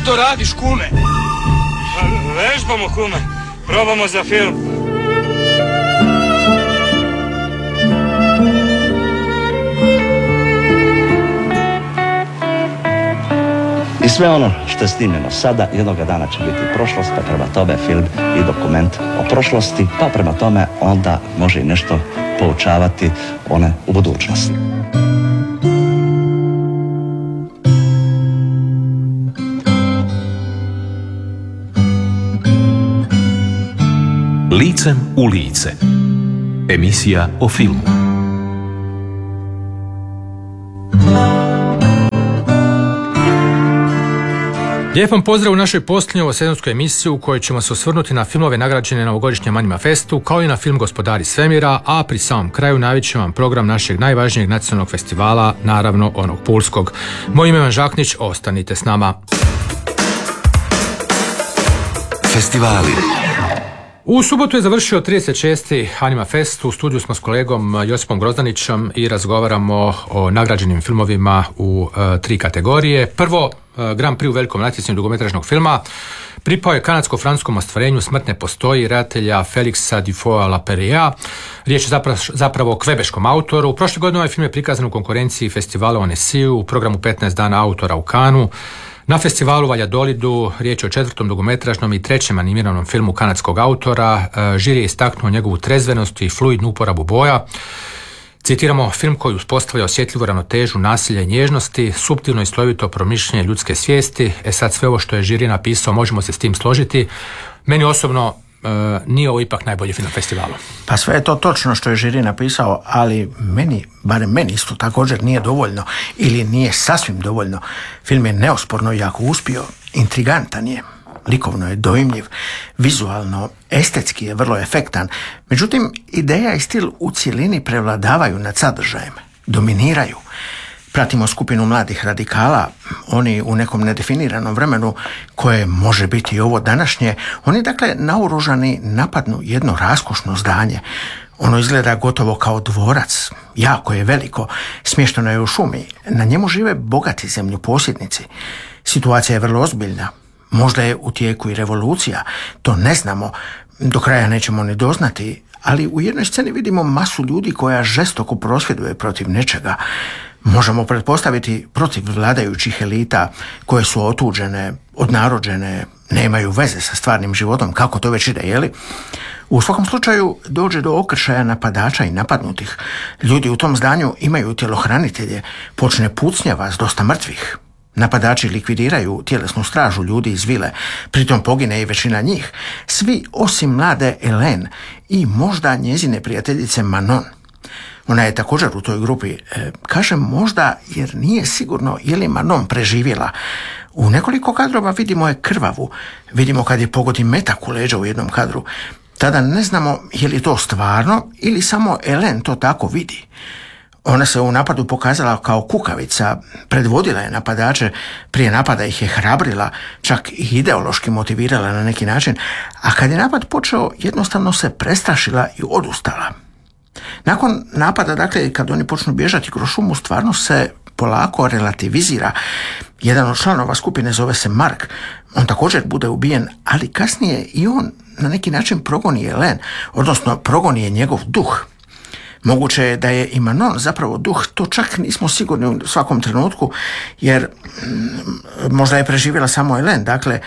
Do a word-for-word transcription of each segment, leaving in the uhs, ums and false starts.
to radiš, kume? Vežbamo, kume. Probamo za film. I sve ono što je snimljeno sada jednoga dana će biti prošlost, pa prema tome film i dokument o prošlosti, pa prema tome onda može i nešto poučavati one u budućnosti. Licem u lice. Emisija o filmu. Lijep vam pozdrav u našoj posljednjoj ovosezonskoj emisiji u kojoj ćemo se osvrnuti na filmove nagrađene na ovogodišnjem Anima Festu, kao i na film Gospodari svemira, a pri samom kraju najavit ću vam program našeg najvažnijeg nacionalnog festivala, naravno onog pulskog. Moje ime je Ivan Žaknić, ostanite s nama. Festivali. U subotu je završio trideset šesti Anima Fest. U studiju smo s kolegom Josipom Grozdanićem i razgovaramo o nagrađenim filmovima u uh, tri kategorije. Prvo, uh, Grand Prix u velikom natjecanju dugometražnog filma pripao je kanadsko-francuskom ostvarenju Smrt ne postoji redatelja Felixa Dufault-Lapéria. Riječ je zapravo, zapravo o kvebeškom autoru. Prošle godine ovaj film je prikazan u konkurenciji festivala u Annecy u programu petnaest dana autora u Cannesu. Na festivalu Valladolidu riječ je o četvrtom dugometražnom i trećem animiranom filmu kanadskog autora. Žiri je istaknuo njegovu trezvenost i fluidnu uporabu boja. Citiramo, film koji uspostavlja osjetljivu ravnotežu nasilja i nježnosti, suptilno i slojevito promišljanje ljudske svijesti. E sad sve ovo što je žiri napisao, možemo se s tim složiti. Meni osobno Uh, nije ovo ipak najbolji film na festivalu. Pa sve je to točno što je žiri napisao, ali meni, barem meni isto također nije dovoljno ili nije sasvim dovoljno. Film je neosporno jako uspio, intrigantan je, likovno je dojmljiv, vizualno, estetski je vrlo efektan. Međutim, ideja i stil u cjelini prevladavaju nad sadržajem, dominiraju. Pratimo skupinu mladih radikala, oni u nekom nedefiniranom vremenu koje može biti i ovo današnje, oni dakle naoružani napadnu jedno raskošno zdanje. Ono izgleda gotovo kao dvorac, jako je veliko, smješteno je u šumi, na njemu žive bogati zemljoposjednici. Situacija je vrlo ozbiljna, možda je u tijeku i revolucija, to ne znamo, do kraja nećemo ni doznati, ali u jednoj sceni vidimo masu ljudi koja žestoko prosvjeduje protiv nečega. Možemo pretpostaviti protiv vladajućih elita koje su otuđene, odnarođene, nemaju veze sa stvarnim životom, kako to već ide, jeli? U svakom slučaju dođe do okršaja napadača i napadnutih. Ljudi u tom zdanju imaju tjelohranitelje, počne pucnjava s dosta mrtvih. Napadači likvidiraju tjelesnu stražu ljudi iz vile, pritom pogine i većina njih. Svi osim mlade Elaine i možda njezine prijateljice Manon. Ona je također u toj grupi. E, kažem možda jer nije sigurno je li Manon preživjela. U nekoliko kadrova vidimo je krvavu. Vidimo kad je pogodi metak u leđa u jednom kadru. Tada ne znamo je li to stvarno ili samo Elaine to tako vidi. Ona se u napadu pokazala kao kukavica, predvodila je napadače, prije napada ih je hrabrila, čak i ideološki motivirala na neki način, a kad je napad počeo jednostavno se prestrašila i odustala. Nakon napada, dakle, kad oni počnu bježati kroz šumu, stvarno se polako relativizira. Jedan od članova skupine zove se Mark, on također bude ubijen, ali kasnije i on na neki način progoni Elaine, odnosno progoni je njegov duh. Moguće je da je i Manon zapravo duh, to čak nismo sigurni u svakom trenutku, jer možda je preživjela samo Elaine, dakle,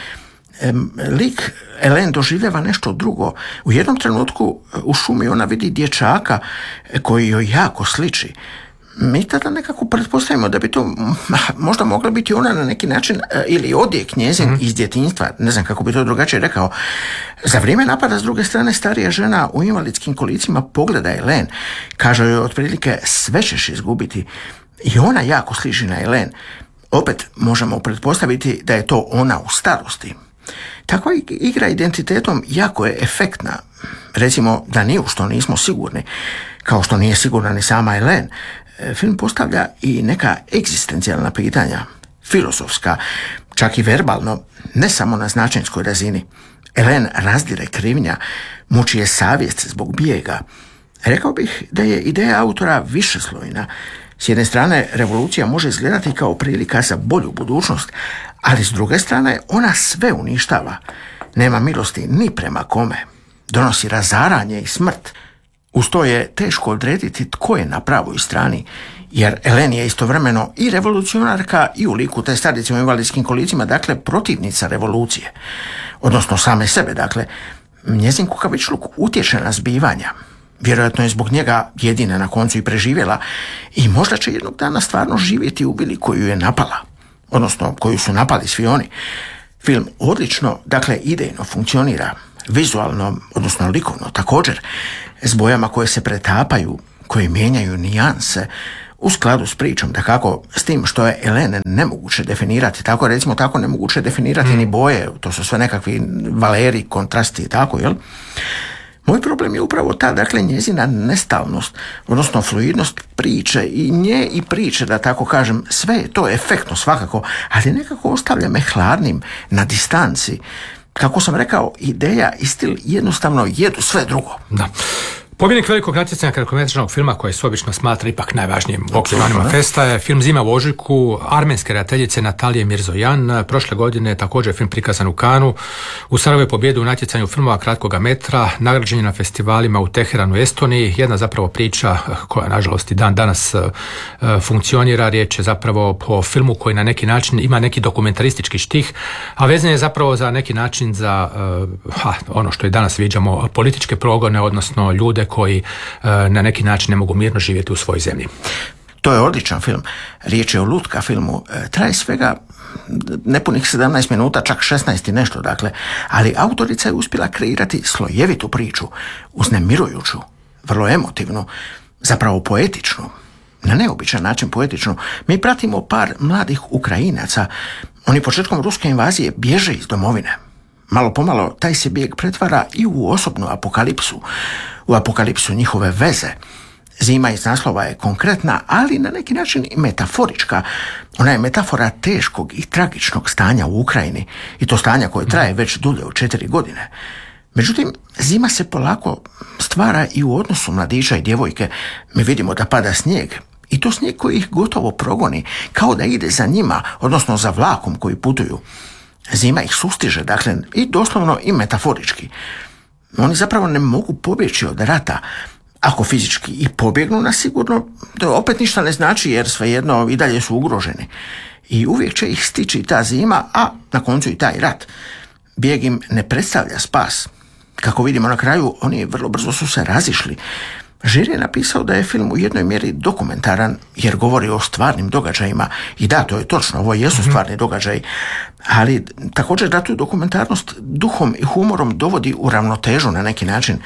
lik Elaine doživljava nešto drugo. U jednom trenutku u šumi ona vidi dječaka koji joj jako sliči. Mi tada nekako pretpostavimo da bi to možda mogla biti ona na neki način ili odjek njezin mm-hmm. iz djetinjstva, ne znam kako bi to drugačije rekao. Za vrijeme napada s druge strane starija žena u invalidskim kolicima pogleda Elaine, kaže joj otprilike sve ćeš izgubiti i ona jako sliči na Elaine. Opet možemo pretpostaviti da je to ona u starosti. Takva igra identitetom jako je efektna. Recimo da ni u što nismo sigurni, kao što nije sigurna ni sama Elaine. Film postavlja i neka egzistencijalna pitanja, filozofska, čak i verbalno, ne samo na značenjskoj razini. Elaine razdire krivnja, muči je savjest zbog bijega. Rekao bih da je ideja autora višeslojna. S jedne strane, revolucija može izgledati kao prilika za bolju budućnost, Ali s druge strane, ona sve uništava. Nema milosti ni prema kome. Donosi razaranje i smrt. Uz to je teško odrediti tko je na pravoj strani, jer Elen je istovremeno i revolucionarka i u liku te starice u invalidskim kolicima, dakle protivnica revolucije. Odnosno same sebe, dakle, njezin kukavičluk utječe na zbivanja. Vjerojatno je zbog njega jedina na koncu i preživjela i možda će jednog dana stvarno živjeti u Bili koju je napala, odnosno koju su napali svi oni. Film odlično, dakle, idejno funkcionira, vizualno, odnosno likovno također, s bojama koje se pretapaju, koje mijenjaju nijanse, u skladu s pričom, da kako, s tim što je Elen nemoguće definirati, tako recimo tako nemoguće definirati mm. ni boje, to su sve nekakvi valeri, kontrasti i tako, jel? Moj problem je upravo ta, dakle, njezina nestalnost, odnosno fluidnost priče i nje i priče, da tako kažem, sve je to efektno svakako, ali nekako ostavlja me hladnim, na distanci. Kako sam rekao, ideja i stil jednostavno jedu sve drugo. Da. Pobjednik velikog natjecanja kratkometražnog filma koji se obično smatra ipak najvažnijim u okviru Anima Festa je film Zima u ožujku armenske redateljice Natalije Mirzojan. Prošle godine je također film prikazan u Kanu. U Sarajevu je pobjedu u natjecanju filmova kratkoga metra, nagrađen je na festivalima u Teheranu, Estoniji. Jedna zapravo priča koja nažalost i dan danas uh, funkcionira. Riječ je zapravo o filmu koji na neki način ima neki dokumentaristički štih, a vezan je zapravo za neki način za uh, ha, ono što i danas viđamo, političke progone, odnosno ljude koji uh, na neki način ne mogu mirno živjeti u svojoj zemlji. To je odličan film. Riječ je o lutka filmu. E, traje svega nepunih sedamnaest minuta, čak šesnaest i nešto, dakle. Ali autorica je uspjela kreirati slojevitu priču, uznemirujuću, vrlo emotivnu, zapravo poetičnu, na neobičan način poetičnu. Mi pratimo par mladih Ukrajinaca. Oni početkom ruske invazije bježe iz domovine. Malo pomalo taj se bijeg pretvara i u osobnu apokalipsu, u apokalipsu njihove veze. Zima iz naslova je konkretna, ali na neki način i metaforička. Ona je metafora teškog i tragičnog stanja u Ukrajini, i to stanja koje traje već dulje od četiri godine. Međutim, zima se polako stvara i u odnosu mladića i djevojke. Mi vidimo da pada snijeg, i to snijeg koji ih gotovo progoni, kao da ide za njima, odnosno za vlakom koji putuju. Zima ih sustiže, dakle, i doslovno i metaforički. Oni zapravo ne mogu pobjeći od rata. Ako fizički i pobjegnu na sigurno, to opet ništa ne znači, jer svejedno i dalje su ugroženi. I uvijek će ih stići ta zima, a na koncu i taj rat. Bijeg im ne predstavlja spas. Kako vidimo na kraju, oni vrlo brzo su se razišli. Žiri je napisao da je film u jednoj mjeri dokumentaran, jer govori o stvarnim događajima. I da, to je točno, ovo jesu stvarni događaji. Ali također da tu dokumentarnost duhom i humorom dovodi u ravnotežu na neki način.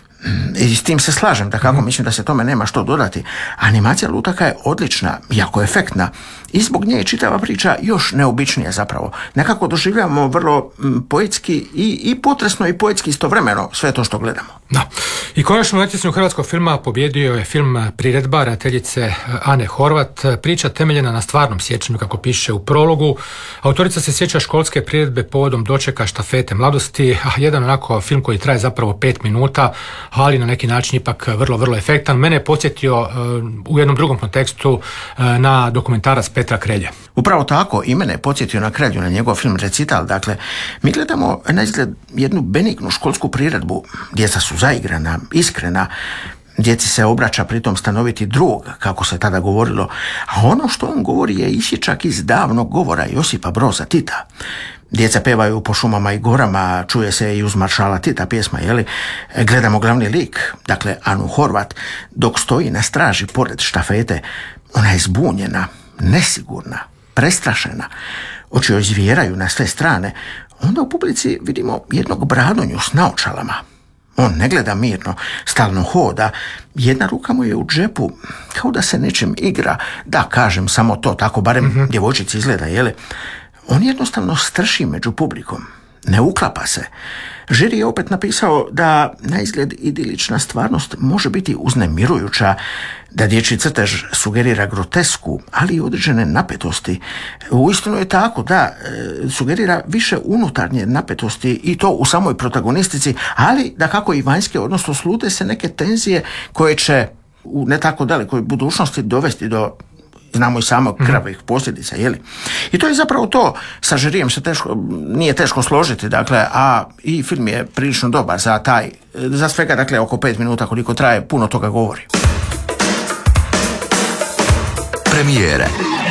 I s tim se slažem, da kako mislim da se tome nema što dodati. Animacija lutaka je odlična, jako efektna, i zbog nje je čitava priča još neobičnija zapravo. Nekako doživljavamo vrlo m, poetski i, i potresno i poetski istovremeno sve to što gledamo. Da. I konačno u natjecanju hrvatskog filma pobjedio je film Priredba redateljice Ane Horvat. Priča temeljena na stvarnom sjećanju, kako piše u prologu. Autorica se sjeća školske priredbe povodom dočeka štafete mladosti, a jedan onako film koji traje zapravo pet minuta, ali na neki način ipak vrlo, vrlo efektan. Mene je podsjetio uh, u jednom drugom kontekstu uh, na dokumentarac Petra Krelje. Upravo tako, i mene je podsjetio na Krelju, na njegov film Recital. Dakle, mi gledamo na izgled jednu benignu školsku priredbu. Djeca su zaigrana, iskrena, djeci se obraća pritom stanoviti drug, kako se tada govorilo, a ono što on govori je isječak iz davnog govora Josipa Broza Tita. Djeca pevaju po šumama i gorama, čuje se i uz maršala Tita pjesma, jeli? Gledamo glavni lik, dakle Anu Horvat, dok stoji na straži pored štafete. Ona je zbunjena, nesigurna, prestrašena, oči joj zvjeraju na sve strane. Onda u publici vidimo jednog bradonju s naočalama. On ne gleda mirno, stalno hoda, jedna ruka mu je u džepu, kao da se nečim igra. Da, kažem samo to, tako barem mm-hmm. djevojčici izgleda, jeli? On jednostavno strši među publikom, ne uklapa se. Žiri je opet napisao da na izgled idilična stvarnost može biti uznemirujuća, da dječji crtež sugerira grotesku, ali i određene napetosti. Uistinu je tako, da, sugerira više unutarnje napetosti, i to u samoj protagonistici, ali da kako i vanjske, odnosno slute se neke tenzije koje će u ne tako dalekoj budućnosti dovesti do znamo i samo krvavih posljedica, je li? I to je zapravo to, sa žirijem se teško, nije teško složiti, dakle, a i film je prilično dobar za taj, za svega, dakle, oko pet minuta koliko traje, puno toga govori. Premijere.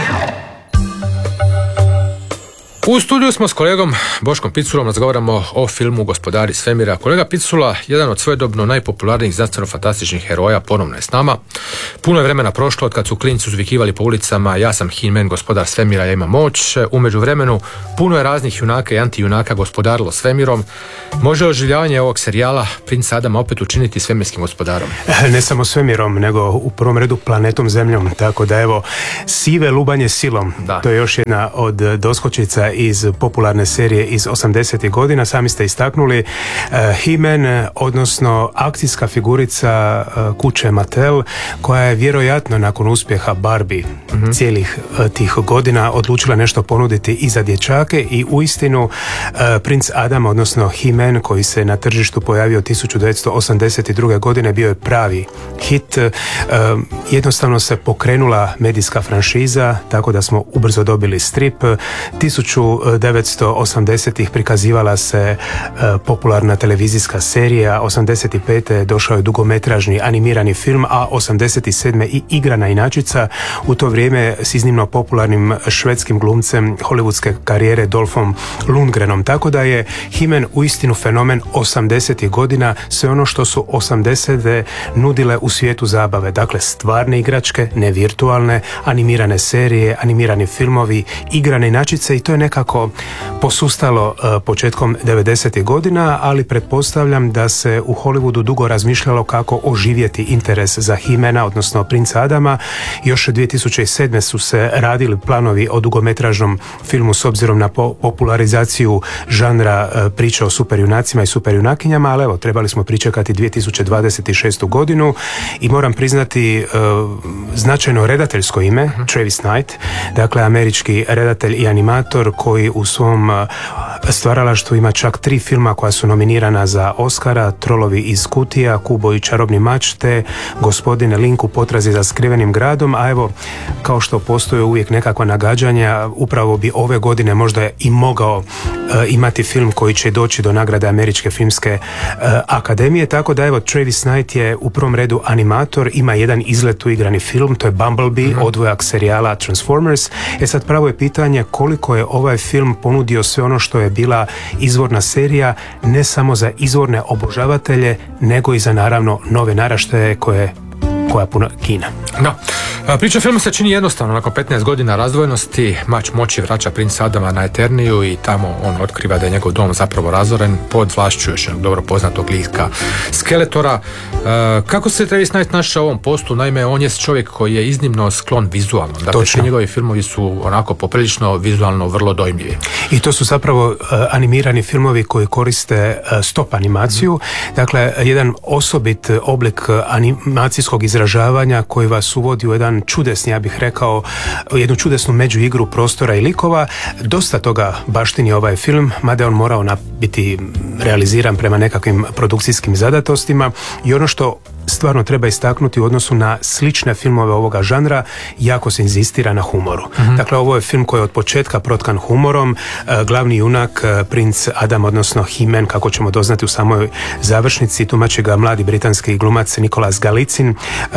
U studiju smo s kolegom Boškom Piculom, razgovaramo o filmu Gospodari svemira. Kolega Picula, jedan od svojedobno najpopularnijih znanstveno-fantastičnih heroja, ponovno je s nama. Puno je vremena prošlo od kad su klinci uzvikivali po ulicama ja sam He-Man, gospodar svemira, ja imam moć. U međuvremenu puno je raznih junaka i antijunaka gospodarilo svemirom. Može li oživljavanje ovog serijala Princa Adama opet učiniti svemirskim gospodarom? Ne samo svemirom, nego u prvom redu planetom Zemljom. Tako da evo, sive lubanje silom. Da. To je još jedna od doskočica iz popularne serije iz osamdesetih godina. Sami ste istaknuli uh, He-Man, odnosno akcijska figurica uh, kuće Mattel, koja je vjerojatno nakon uspjeha Barbie mm-hmm. cijelih uh, tih godina odlučila nešto ponuditi i za dječake i uistinu uh, Princ Adam, odnosno He-Man, koji se na tržištu pojavio tisuću devetsto osamdeset druge godine, bio je pravi hit. Uh, jednostavno se pokrenula medijska franšiza, tako da smo ubrzo dobili strip. tisuću devetsto osamdesetih prikazivala se uh, popularna televizijska serija, osamdeset pete došao je dugometražni animirani film, a osamdeset sedme i igrana inačica, u to vrijeme s iznimno popularnim švedskim glumcem hollywoodske karijere Dolphom Lundgrenom, tako da je He-Man uistinu fenomen osamdesetih godina, sve ono što su osamdesete nudile u svijetu zabave, dakle stvarne igračke, ne virtualne, animirane serije, animirani filmovi, igrane inačice, i to je nekako posustalo uh, početkom devedesetih godina, ali pretpostavljam da se u Hollywoodu dugo razmišljalo kako oživjeti interes za He-Mana, odnosno Princa Adama. Još dvije tisuće sedme su se radili planovi o dugometražnom filmu s obzirom na po- popularizaciju žanra uh, priče o superjunacima i superjunakinjama, ali evo, trebali smo pričekati dvije tisuće dvadeset šestu godinu i moram priznati uh, značajno redateljsko ime, uh-huh. Travis Knight, dakle američki redatelj i animator koji u svom stvaralaštvu ima čak tri filma koja su nominirana za Oscara: Trolovi iz kutija, Kubo i čarobni mač, te Gospodine Link u potrazi za skrivenim gradom. A evo, kao što postoje uvijek nekakva nagađanja, upravo bi ove godine možda i mogao uh, imati film koji će doći do nagrade Američke filmske uh, akademije, tako da evo, Travis Knight je u prvom redu animator, ima jedan izlet u igrani film, to je Bumblebee, mm-hmm. odvojak serijala Transformers. E sad, pravo je pitanje koliko je ovaj film ponudio sve ono što je bila izvorna serija, ne samo za izvorne obožavatelje, nego i za naravno nove naraštaje koje koja puna kina. No. Priča filma se čini jednostavno. Nakon petnaest godina razdvojenosti Mač moći vraća Princa Adama na Eterniju i tamo on otkriva da je njegov dom zapravo razoren pod vlašću još jednog dobro poznatog lika Skeletora. Kako se Travis Knight našao u ovom postu? Naime, on je čovjek koji je iznimno sklon vizualno. Dakle, svi njegovi filmovi su onako poprilično vizualno vrlo dojmljivi. I to su zapravo uh, animirani filmovi koji koriste uh, stop animaciju. Mm-hmm. Dakle, jedan osobit oblik animacijskog izražavanja koji vas uvodi u jedan čudesni, ja bih rekao, jednu čudesnu međuigru prostora i likova. Dosta toga baštini ovaj film, mada je on morao biti realiziran prema nekakvim produkcijskim zadatostima, i ono što stvarno treba istaknuti u odnosu na slične filmove ovoga žanra, jako se inzistira na humoru. Mm-hmm. Dakle, ovo je film koji je od početka protkan humorom. E, glavni junak, e, Princ Adam, odnosno He-Man, kako ćemo doznati u samoj završnici, tumači ga mladi britanski glumac Nicholas Galicin, e,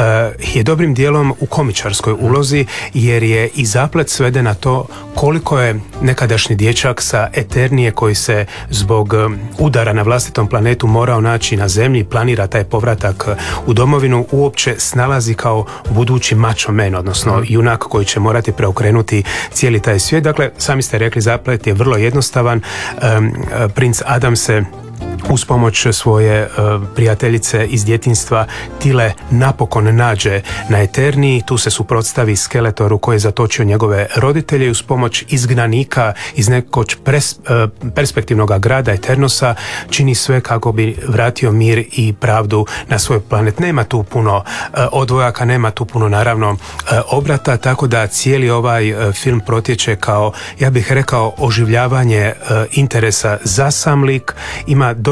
je dobrim dijelom u komičarskoj ulozi, jer je i zaplet svede na to koliko je nekadašnji dječak sa Eternije, koji se zbog udara na vlastitom planetu morao naći na zemlji, planira taj povratak u domovinu, uopće snalazi kao budući macho man, odnosno mm. junak koji će morati preokrenuti cijeli taj svijet. Dakle, sami ste rekli, zaplet je vrlo jednostavan. Um, Princ Adam se uz pomoć svoje uh, prijateljice iz djetinjstva Tile napokon nađe na Eterniji. Tu se suprotstavi Skeletoru koji je zatočio njegove roditelje i uz pomoć izgnanika iz nekog pres, uh, perspektivnog grada Eternosa čini sve kako bi vratio mir i pravdu na svoj planet. Nema tu puno uh, odvojaka, nema tu puno naravno uh, obrata, tako da cijeli ovaj uh, film protječe kao, ja bih rekao, oživljavanje uh, interesa za sam lik. Ima dosta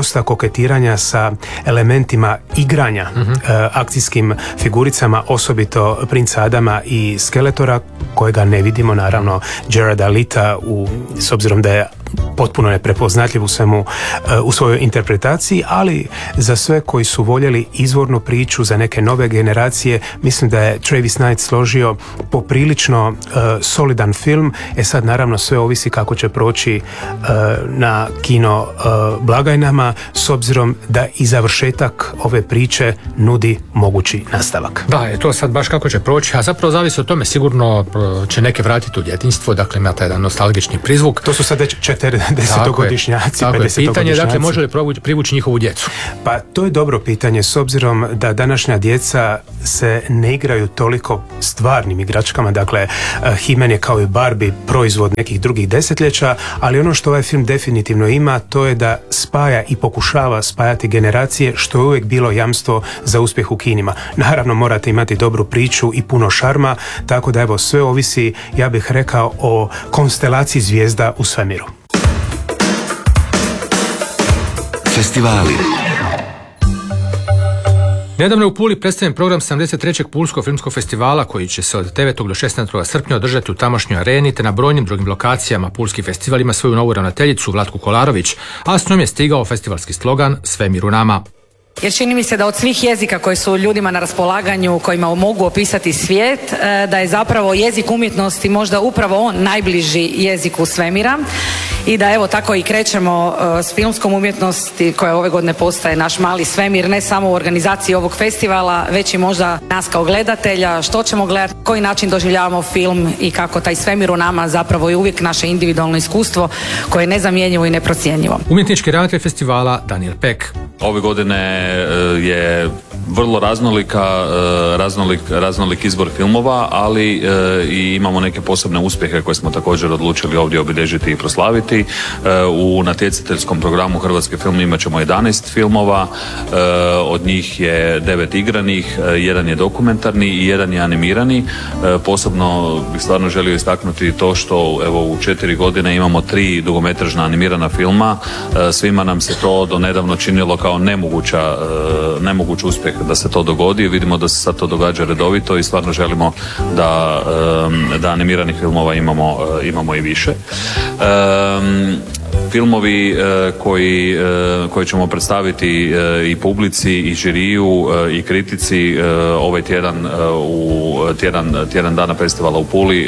dosta koketiranja sa elementima igranja uh-huh. akcijskim figuricama, osobito Princa Adama i Skeletora, kojega ne vidimo, naravno Gerarda Lita, u, s obzirom da je potpuno neprepoznatljiv u svemu, u svojoj interpretaciji, ali za sve koji su voljeli izvornu priču, za neke nove generacije, mislim da je Travis Knight složio poprilično uh, solidan film. E sad naravno sve ovisi kako će proći uh, na kino uh, blagajnama, s obzirom da i završetak ove priče nudi mogući nastavak. Da, je to sad baš kako će proći, a zapravo zavisi o tome, sigurno će neke vratiti u djetinjstvo, dakle ima taj jedan nostalgični prizvuk. To su sad već četrdesetogodišnjaci, pedesetogodišnjaci. Pitanje je, dakle, može li privući njihovu djecu? Pa to je dobro pitanje, s obzirom da današnja djeca se ne igraju toliko stvarnim igračkama, dakle He-Man je kao i Barbie proizvod nekih drugih desetljeća, ali ono što ovaj film definitivno ima, to je da spaja i pokušava spajati generacije, što je uvijek bilo jamstvo za uspjeh u kinima. Naravno morate imati dobru priču i puno šarma, tako da evo sve ovisi, ja bih rekao, o konstelaciji zvijezda u svemiru. Festivali. Nedavno je u Puli predstavljen program sedamdeset trećeg Pulskog filmskog festivala koji će se od devetog do šesnaestog srpnja održati u tamošnjoj areni, te na brojnim drugim lokacijama. Pulski festival ima svoju novu ravnateljicu Vlatku Kolarović, a s njom je stigao festivalski slogan Svemir u nama. Jer čini mi se da od svih jezika koji su ljudima na raspolaganju, kojima mogu opisati svijet, da je zapravo jezik umjetnosti možda upravo on najbliži jeziku svemira i da evo tako i krećemo s filmskom umjetnosti koja ove godine postaje naš mali svemir, ne samo u organizaciji ovog festivala, već i možda nas kao gledatelja, što ćemo gledati, koji način doživljavamo film i kako taj svemir u nama zapravo je uvijek naše individualno iskustvo koje je nezamjenjivo i neprocjenjivo. Umjetnički ravnatelj festivala Daniel Peck. Ove godine je vrlo raznolika, raznolik, raznolik izbor filmova, ali i imamo neke posebne uspjehe koje smo također odlučili ovdje obilježiti i proslaviti. U natjecateljskom programu Hrvatski film imat ćemo jedanaest filmova, od njih je devet igranih, jedan je dokumentarni i jedan je animirani. Posebno bih stvarno želio istaknuti to što evo u četiri godine imamo tri dugometražna animirana filma. Svima nam se to do nedavno činilo kao nemoguća, nemoguć uspjeh da se to dogodi. Vidimo da se sad to događa redovito i stvarno želimo da, da animiranih filmova imamo, imamo i više. Filmovi koji, koji ćemo predstaviti i publici i žiriju i kritici ovaj tjedan u tjedan, tjedan dana festivala u Puli,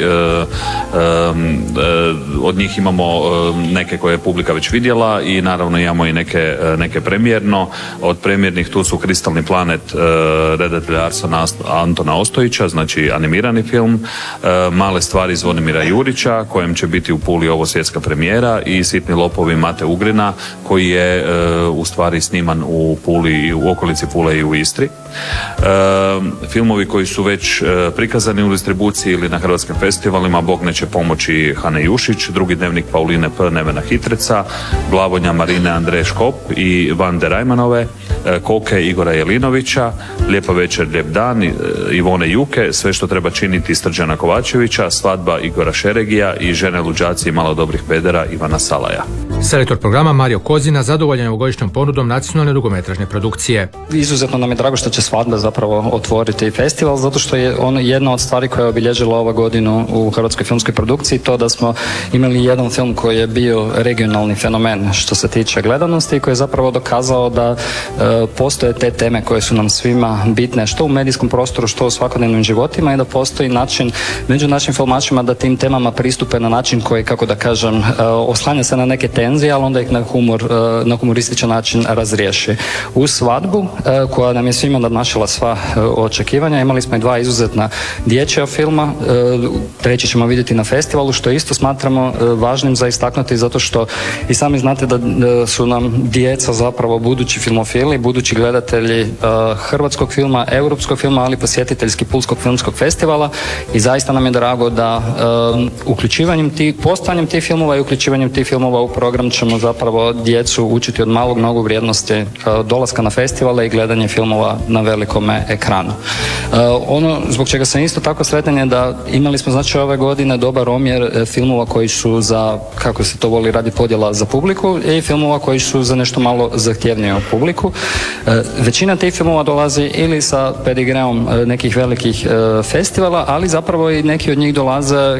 od njih imamo neke koje je publika već vidjela i naravno imamo i neke, neke premijerno. Od premijernih tu su Kristalni planet redatelja Arsena Antona Ostojića, znači animirani film, Male stvari Zvonimira Jurića kojem će biti u Puli ovo svjetska premijera i Sitni lopovi Mate Ugrina koji je u stvari sniman u Puli i u okolici Pule i u Istri. Filmovi koji su već prikazani u distribuciji ili na hrvatskim festivalima: Bog neće pomoći Hane Jušić, Drugi dnevnik Pauline P. Nevena Hitreca, Glavonja Marine Andreje Škop i Vande Rajmanove, Koke Igora Jelinovića, Lijepa večer, lijep dan Ivone Juke, Sve što treba činiti Srđana Kovačevića, Svadba Igora Šeregija i Žene luđaci i malo dobrih pedera Ivana Salaja. Selektor programa Mario Kozina zadovoljan je ovogodišnjom ponudom nacionalne dugometražne produkcije. Izuzetno nam je drago što će Svadba zapravo otvoriti festival, zato što je on jedna od stvari koja je obilježila ova godinu u hrvatskoj filmskoj produkciji, to da smo imali jedan film koji je bio regionalni fenomen što se tiče gledanosti i koji je zapravo dokazao da e, postoje te teme koje su nam svima bitne, što u medijskom prostoru, što u svakodnevnim životima, i da postoji način među našim filmačima da tim temama pristupe na način koji, kako da kažem, e, oslanja se na neke tenzije, ali onda ih na humor, e, na humorističan način razriješi. U Svadbu, e, koja nam je svima nadmašila sva e, očekivanja, imali smo i dva izuzetna dječja filma, e, treći ćemo vidjeti na festivalu, što isto smatramo e, važnim za istaknuti, zato što i sami znate da e, su nam djeca zapravo budući filmofili, budući gledatelji e, hrvatskog filma, europskog filma, ali posjetiteljski Pulskog filmskog festivala, i zaista nam je drago da e, uključivanjem tih, postojanjem tih filmova i uključivanjem tih filmova u program program ćemo zapravo djecu učiti od malog mnogo vrijednosti dolaska na festivale i gledanje filmova na velikome ekranu. Ono zbog čega sam isto tako sretan je da imali smo znači ove godine dobar omjer filmova koji su za, kako se to voli radi podjela za publiku, i filmova koji su za nešto malo zahtjevniju publiku. Većina tih filmova dolazi ili sa pedigreom nekih velikih festivala, ali zapravo i neki od njih dolaze,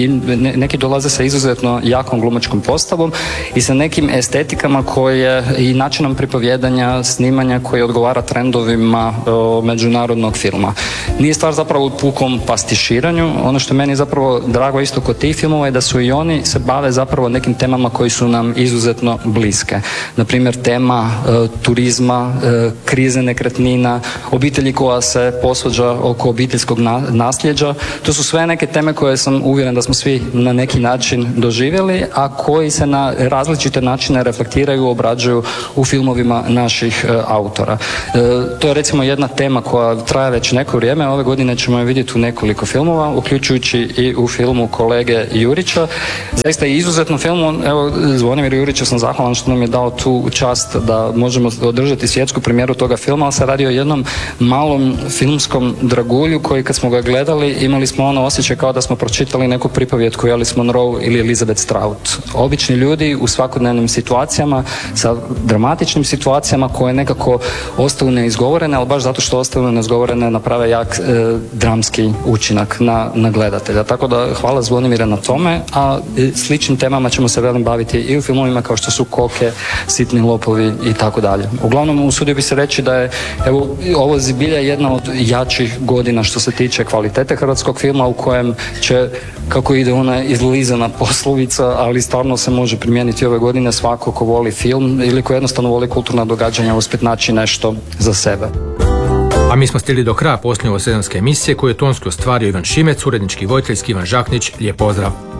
neki dolaze sa izuzetno jakom glumačkom postavom i sa nekim estetikama koje i načinom pripovjedanja, snimanja koji odgovara trendovima međunarodnog filma. Nije stvar zapravo u pukom pastiširanju. Ono što meni je zapravo drago isto kod tih filmova je da su i oni se bave zapravo nekim temama koji su nam izuzetno bliske. Naprimjer, tema e, turizma, e, krize nekretnina, obitelji koja se posvađa oko obiteljskog na, nasljeđa. To su sve neke teme koje sam uvjeren da smo svi na neki način doživjeli, a koji se na različite načine reflektiraju, obrađuju u filmovima naših e, autora. E, to je recimo jedna tema koja traje već neko vrijeme. Ove godine ćemo je vidjeti u nekoliko filmova, uključujući i u filmu kolege Jurića. Zaista je izuzetno film. Evo, Zvonimir Juriću sam zahvalan što nam je dao tu čast da možemo održati svjetsku premijeru toga filma, ali se radi o jednom malom filmskom dragulju koji kad smo ga gledali imali smo ono osjećaj kao da smo pročitali neku pripovjetku Alice Munro ili Elizabeth Strout. Obični ljudi u svakodnevnim situacijama sa dramatičnim situacijama koje nekako ostaju neizgovorene, ali baš zato što ostaju neizgovorene naprave jak e, dramski učinak na, na gledatelja. Tako da hvala Zvonimira na tome, a e, sličnim temama ćemo se velim baviti i u filmovima kao što su Koke, Sitni lopovi i tako dalje. Uglavnom, usudio bi se reći da je evo, ovo zbilja jedna od jačih godina što se tiče kvalitete hrvatskog filma, u kojem će, kako ide ona izlizana poslovica, ali stvarno se može primijeniti ove godine, svako ko voli film ili ko jednostavno voli kulturna događanja uspjet naći nešto za sebe. A mi smo stigli do kraja posljednje ove sezonske emisije koju je tonski ostvario Ivan Šimec, urednički i voditeljski Ivan Žaknić. Lijep pozdrav!